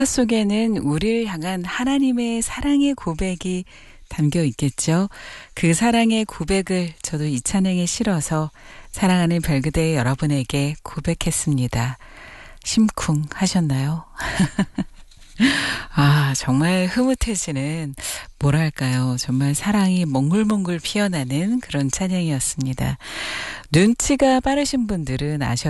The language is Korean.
속에는 우리를 향한 하나님의 사랑의 고백이 담겨 있겠죠. 그 사랑의 고백을 저도 이 찬양에 실어서 사랑하는 별그대 여러분에게 고백했습니다. 심쿵 하셨나요? 아, 정말 흐뭇해지는, 뭐랄까요. 정말 사랑이 몽글몽글 피어나는 그런 찬양이었습니다. 눈치가 빠르신 분들은